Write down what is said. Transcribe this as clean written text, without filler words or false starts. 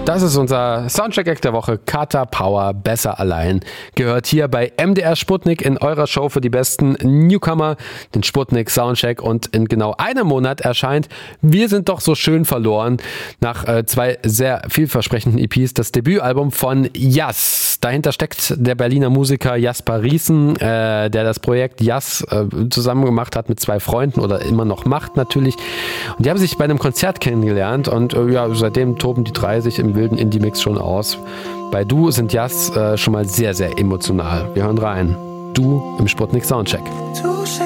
Das ist unser Soundcheck-Act der Woche. Kata Power, besser allein. Gehört hier bei MDR Sputnik in eurer Show für die besten Newcomer, den Sputnik Soundcheck. Und in genau einem Monat erscheint Wir sind doch so schön verloren. Nach 2 sehr vielversprechenden EPs das Debütalbum von Yass. Dahinter steckt der Berliner Musiker Jasper Riesen, der das Projekt Yass zusammen gemacht hat mit 2 Freunden oder immer noch macht natürlich. Und die haben sich bei einem Konzert kennengelernt und seitdem toben die 3 sich im wilden Indie-Mix schon aus. Bei Du sind Yass schon mal sehr, sehr emotional. Wir hören rein. Du im Sputnik Soundcheck.